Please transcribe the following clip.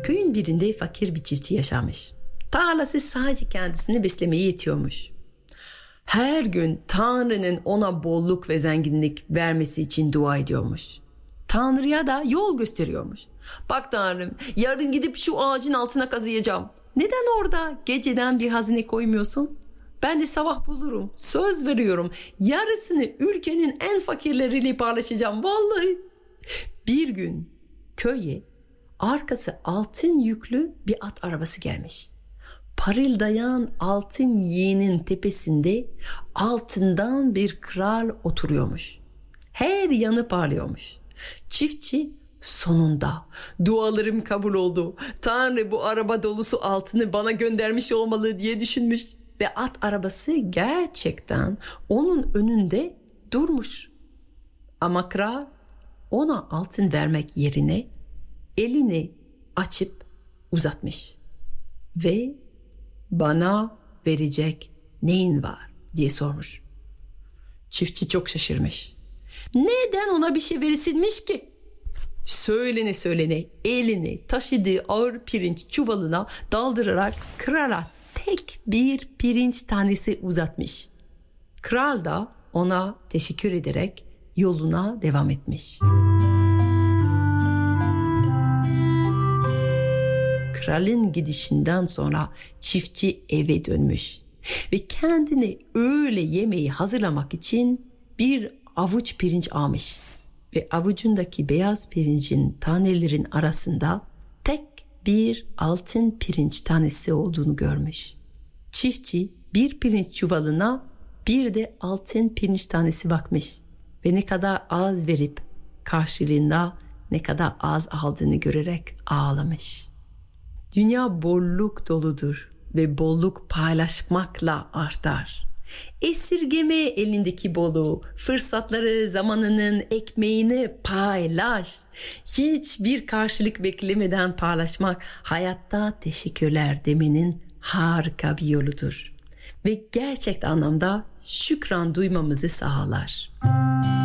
Köyün birinde fakir bir çiftçi yaşamış. Tarlası sadece kendisini beslemeye yetiyormuş. Her gün Tanrı'nın ona bolluk ve zenginlik vermesi için dua ediyormuş. Tanrı'ya da yol gösteriyormuş. Bak Tanrım, yarın gidip şu ağacın altına kazıyacağım. Neden orada geceden bir hazine koymuyorsun? Ben de sabah bulurum. Söz veriyorum. Yarısını ülkenin en fakirleriyle paylaşacağım. Vallahi. Bir gün köye arkası altın yüklü bir at arabası gelmiş. Parıldayan altın yeğenin tepesinde altından bir kral oturuyormuş. Her yanı parlıyormuş. Çiftçi sonunda dualarım kabul oldu. Tanrı bu araba dolusu altını bana göndermiş olmalı diye düşünmüş. Ve at arabası gerçekten onun önünde durmuş. Ama kral ona altın vermek yerine elini açıp uzatmış. Ve bana verecek neyin var diye sormuş. Çiftçi çok şaşırmış. Neden ona bir şey verilmiş ki? Söylene elini taşıdığı ağır pirinç çuvalına daldırarak krala tek bir pirinç tanesi uzatmış. Kral da ona teşekkür ederek yoluna devam etmiş. Kralın gidişinden sonra çiftçi eve dönmüş ve kendine öğle yemeği hazırlamak için bir avuç pirinç almış ve avucundaki beyaz pirincin tanelerin arasında tek bir altın pirinç tanesi olduğunu görmüş. Çiftçi bir pirinç çuvalına bir de altın pirinç tanesi bakmış ve ne kadar az verip karşılığında ne kadar az aldığını görerek ağlamış. Dünya bolluk doludur ve bolluk paylaşmakla artar. Esirgeme elindeki bolluğu, fırsatları, zamanının ekmeğini paylaş. Hiçbir karşılık beklemeden paylaşmak hayatta teşekkürler demenin harika bir yoludur. Ve gerçek anlamda şükran duymamızı sağlar.